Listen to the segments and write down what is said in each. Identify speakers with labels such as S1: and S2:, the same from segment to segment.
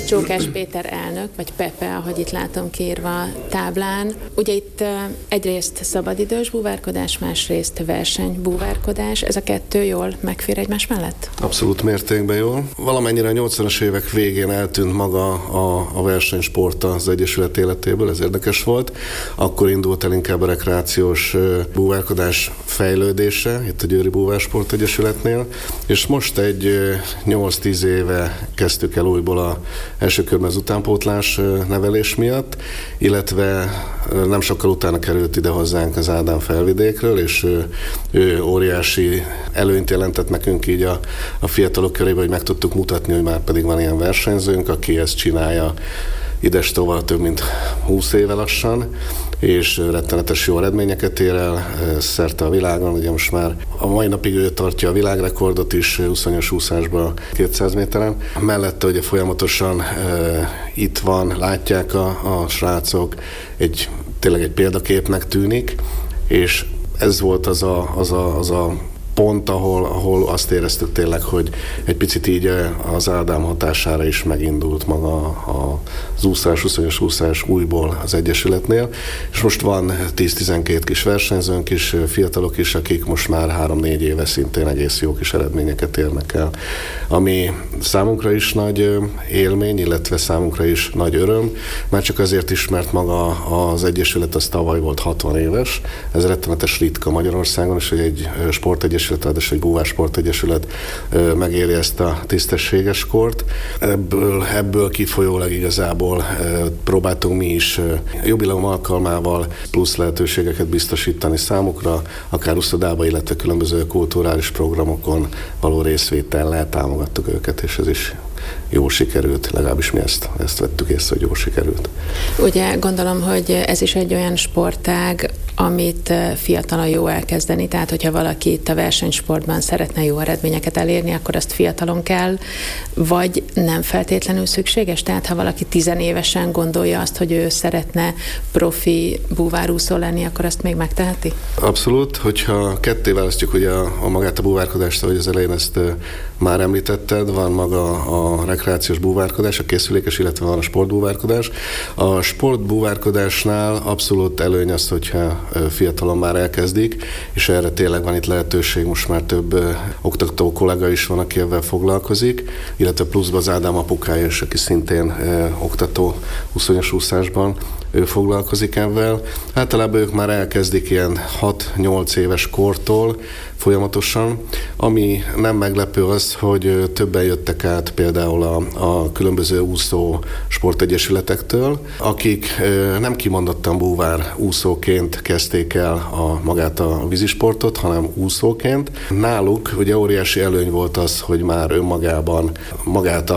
S1: Csókás Péter elnök, vagy Pepe, ahogy itt látom kiírva a táblán. Ugye itt egyrészt szabadidős búvárkodás, másrészt versenybúvárkodás. Ez a kettő jól megfér egymás mellett?
S2: Abszolút mértékben jól. Valamennyire a 80-as évek végén eltűnt maga a versenysport az Egyesület életéből, ez érdekes volt. Akkor indult el inkább a rekreációs búvárkodás fejlődése, itt a Győri Búvársport Egyesületnél, és most egy 8-10 éve kezdtük el újból a első körben az utánpótlás nevelés miatt, illetve nem sokkal utána került ide hozzánk az Ádám Felvidékről, és ő óriási előnyt jelentett nekünk így a fiatalok körében, hogy meg tudtuk mutatni, hogy már pedig van ilyen versenyzőnk, aki ezt csinálja idestova több mint 20 éve lassan, és rettenetes jó eredményeket ér el szerte a világon. Ugye most már a mai napig ő tartja a világrekordot is 20-as úszásban 200 méteren. Mellette ugye folyamatosan itt van, látják a srácok, tényleg egy példaképnek tűnik, és ez volt az a pont, ahol azt éreztük tényleg, hogy egy picit így az Ádám hatására is megindult maga az úszás, 20-as úszás újból az Egyesületnél, és most van 10-12 kis versenyzőnk is, fiatalok is, akik most már 3-4 éve szintén egész jó kis eredményeket érnek el. Ami számunkra is nagy élmény, illetve számunkra is nagy öröm, már csak azért is, mert maga az Egyesület az tavaly volt 60 éves, ez rettenetes ritka Magyarországon, és hogy egy sportegyesület, ráadásul egy búvársportegyesület megéri ezt a tisztességes kort. Ebből kifolyólag igazából próbáltunk mi is jubileum alkalmával plusz lehetőségeket biztosítani számukra, akár uszodába, illetve különböző kulturális programokon való részvétellel támogattuk őket, és ez is jól sikerült, legalábbis mi ezt vettük észre, hogy jól sikerült.
S1: Ugye gondolom, hogy ez is egy olyan sportág, amit fiatalon jó elkezdeni, tehát hogyha valaki itt a versenysportban szeretne jó eredményeket elérni, akkor azt fiatalon kell, vagy nem feltétlenül szükséges? Tehát ha valaki 10 évesen gondolja azt, hogy ő szeretne profi búvárúszó lenni, akkor azt még megteheti?
S2: Abszolút, hogyha ketté választjuk ugye a magát a búvárkodást, ahogy az elején ezt már említetted, van maga a rekreációs búvárkodás, a készülékes, illetve van a sportbúvárkodás. A sportbúvárkodásnál abszolút előny az, hogyha fiatalon már elkezdik, és erre tényleg van itt lehetőség, most már több oktató kollega is van, aki ebben foglalkozik, illetve pluszban az Ádám apukája is, aki szintén oktató 20-as úszásban, ő foglalkozik ebben. Általában ők már elkezdik ilyen 6-8 éves kortól folyamatosan. Ami nem meglepő az, hogy többen jöttek át például a különböző úszó sportegyesületektől, akik nem kimondottan búvár úszóként kezdték el magát a vízisportot, hanem úszóként. Náluk ugye óriási előny volt az, hogy már önmagában magát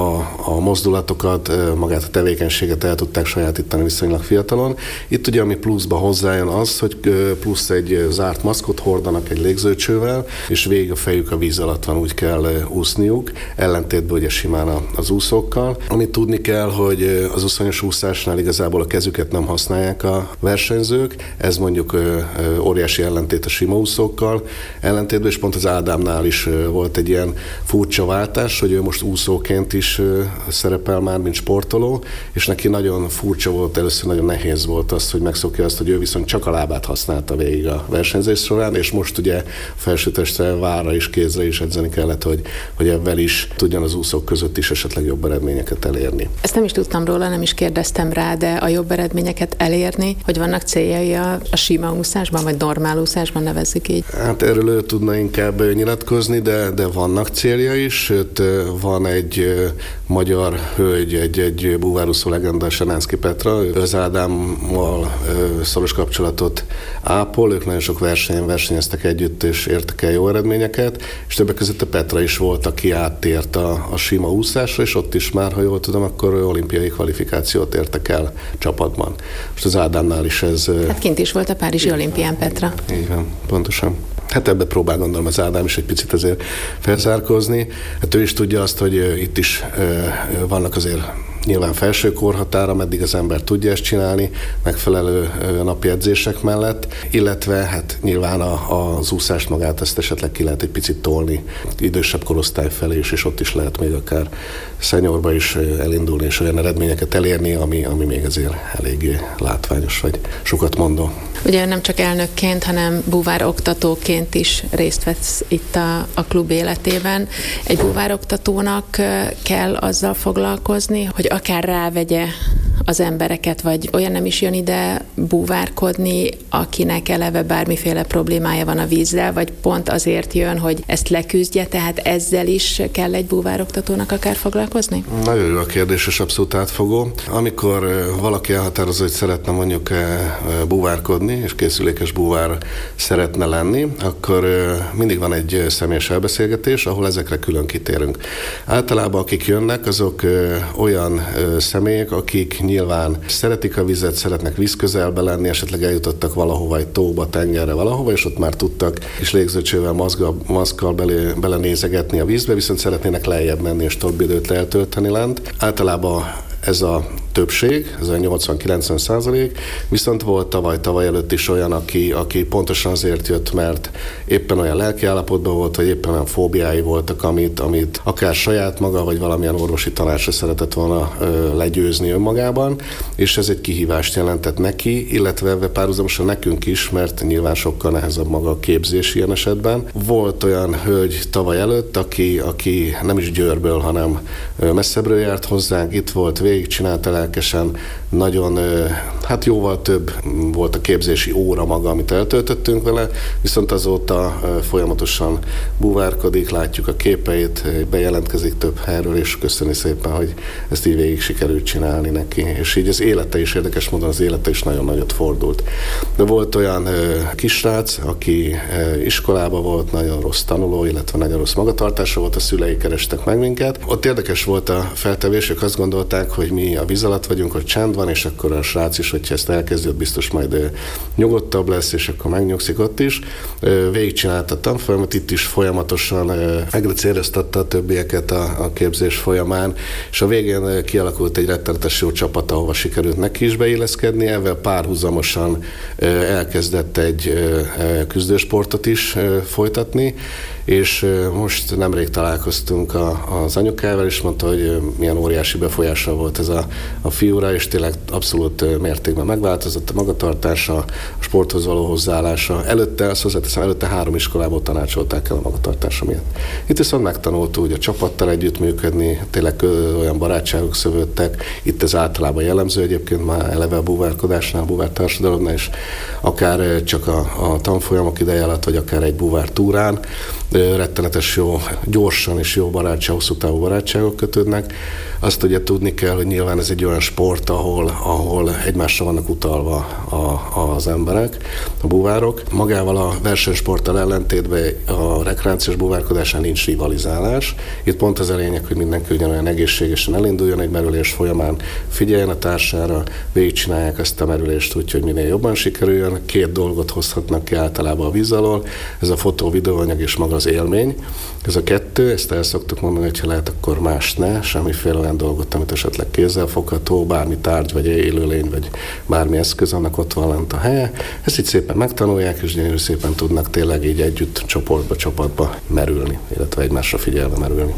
S2: a mozdulatokat, magát a tevékenységet el tudták sajátítani viszonylag fiatalon. Itt ugye ami pluszba hozzájön az, hogy plusz egy zárt maszkot hordanak egy légzőcsővel, és végig a fejük a víz alatt van, úgy kell úszniuk, ellentétben ugye simán az úszókkal. Amit tudni kell, hogy az 20-as úszásnál igazából a kezüket nem használják a versenyzők, ez mondjuk óriási ellentét a sima úszókkal, ellentétben, és pont az Ádámnál is volt egy ilyen furcsa váltás, hogy ő most úszóként is szerepel már, mint sportoló, és neki nagyon furcsa volt, először nagyon nehéz volt az, hogy megszokja azt, hogy ő viszont csak a lábát használta végig a versenyzés során, és most ugye felsőtestre, vára és kézre is edzeni kellett, hogy ebben is tudjan az úszók között is esetleg jobb eredményeket elérni.
S1: Ezt nem is tudtam róla, nem is kérdeztem rá, de a jobb eredményeket elérni, hogy vannak céljai a sima úszásban, vagy normál úszásban, nevezzük így?
S2: Hát erről ő tudna inkább nyilatkozni, de vannak célja is, sőt van egy magyar hölgy, egy búvárúszó legenda, Senánszky Petra, ő az Ádámmal szoros kapcsolatot ápol, ők nagyon sok versenyen versenyeztek együtt, és értek el jó eredményeket, és többek között a Petra is volt, aki áttért a sima úszásra, és ott is már, ha jól tudom, akkor olimpiai kvalifikációt értek el csapatban. Most az Ádámnál is ez...
S1: Hát kint is volt a Párizsi olimpián, Petra.
S2: Így van, pontosan. Hát ebbe próbál gondolom az Ádám is egy picit azért felzárkózni. Hát ő is tudja azt, hogy itt is vannak azért nyilván felső korhatára, meddig az ember tudja ezt csinálni, megfelelő napi edzések mellett, illetve hát nyilván az úszást magát ezt esetleg ki lehet egy picit tolni idősebb korosztály felé is, és ott is lehet még akár szenyorba is elindulni, és olyan eredményeket elérni, ami még azért eléggé látványos, vagy sokat mondó.
S1: Ugye nem csak elnökként, hanem búvároktatóként is részt vesz itt a klub életében. Egy búvároktatónak kell azzal foglalkozni, hogy akár rávegye az embereket, vagy olyan nem is jön ide búvárkodni, akinek eleve bármiféle problémája van a vízzel, vagy pont azért jön, hogy ezt leküzdje, tehát ezzel is kell egy búvároktatónak akár foglalkozni?
S2: Nagyon jó a kérdés, és abszolút átfogó. Amikor valaki elhatározza, hogy szeretne mondjuk búvárkodni, és készülékes búvár szeretne lenni, akkor mindig van egy személyes elbeszélgetés, ahol ezekre külön kitérünk. Általában akik jönnek, azok olyan személyek, akik nyilván szeretik a vizet, szeretnek vízközelbe lenni, esetleg eljutottak valahova, egy tóba, tengerre valahova, és ott már tudtak és légzőcsővel, maszkkal belenézegetni a vízbe, viszont szeretnének lejjebb menni és több időt eltölteni lent. Általában ez a többség, ez a 80-90%, viszont volt tavaly előtt is olyan, aki pontosan azért jött, mert éppen olyan lelkiállapotban volt, vagy éppen olyan fóbiái voltak, amit akár saját maga, vagy valamilyen orvosi tanácsra szeretett volna legyőzni önmagában, és ez egy kihívást jelentett neki, illetve párhuzamosan nekünk is, mert nyilván sokkal nehezebb maga a képzés ilyen esetben. Volt olyan hölgy tavaly előtt, aki nem is Győrből, hanem messzebbről járt hozzánk, itt volt, végigcsinálta lelkesen, nagyon, hát jóval több volt a képzési óra maga, amit eltöltöttünk vele, viszont azóta folyamatosan búvárkodik, látjuk a képeit, bejelentkezik több helyről, és köszöni szépen, hogy ezt így végig sikerült csinálni neki. És így az élete is, érdekes módon az élete is nagyon nagyot fordult. De volt olyan kisrác, aki iskolában volt, nagyon rossz tanuló, illetve nagyon rossz magatartása volt, a szülei kerestek meg minket. Ott érdekes volt a feltevés, ők azt gondolták, hogy mi a víz alatt vagyunk, hogy csend van, és akkor a srác is, hogyha ezt elkezdett, biztos majd nyugodtabb lesz, és akkor megnyugszik ott is. Végigcsinálta a tanfolyamot, itt is folyamatosan megrecéreztatta a többieket a képzés folyamán, és a végén kialakult egy rettenetes jó csapat, ahova sikerült neki is beilleszkedni, ezzel párhuzamosan elkezdett egy küzdősportot is folytatni, és most nemrég találkoztunk az anyukával, és mondta, hogy milyen óriási befolyással volt ez a fiúra, és tényleg abszolút mértékben megváltozott a magatartása, a sporthoz való hozzáállása. Előtte 3 iskolából tanácsolták el a magatartása miatt. Itt viszont megtanult úgy a csapattal együttműködni, tényleg olyan barátságok szövődtek. Itt ez általában jellemző egyébként már eleve a búvárkodásnál, a búvártársadalomnál, és akár csak a tanfolyamok ideje alatt, vagy akár egy búvártúrán rettenetes jó, gyorsan és jó barátság, hosszú távú barátságok kötődnek. Azt ugye tudni kell, hogy nyilván ez egy olyan sport, ahol egymásra vannak utalva az emberek, a búvárok. Magával a versenysporttal ellentétben a rekreációs búvárkodásán nincs rivalizálás. Itt pont az a lényeg, hogy mindenki ugyanolyan egészségesen elinduljon egy merülés folyamán, figyeljen a társára, végigcsinálják ezt a merülést úgy, hogy minél jobban sikerüljön. 2 dolgot hozhatnak ki általában a víz alól, ez a fotó, videóanyag és maga az élmény. Ez a 2, ezt el szoktuk mondani, hogyha lehet, akkor más ne, semmiféle olyan dolgot, amit esetleg kézzelfogható, bármi tárgy, vagy élőlény, vagy bármi eszköz, annak ott van lent a helye. Ezt így szépen megtanulják, és gyönyörű szépen tudnak tényleg így együtt csapatba merülni, illetve egymásra figyelve merülni.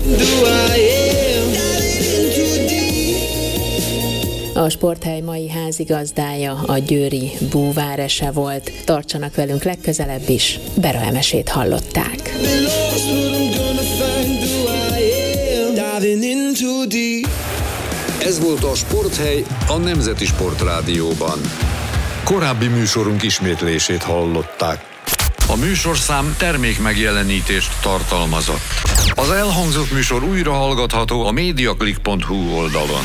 S1: A sporthely mai házigazdája a győri búvárese volt. Tartsanak velünk legközelebb is, Bera Emesét hallották.
S3: Ez volt a Sporthely a Nemzeti Sportrádióban. Korábbi műsorunk ismétlését hallották. A műsorszám termékmegjelenítést tartalmazott. Az elhangzott műsor újra hallgatható a mediaclick.hu oldalon.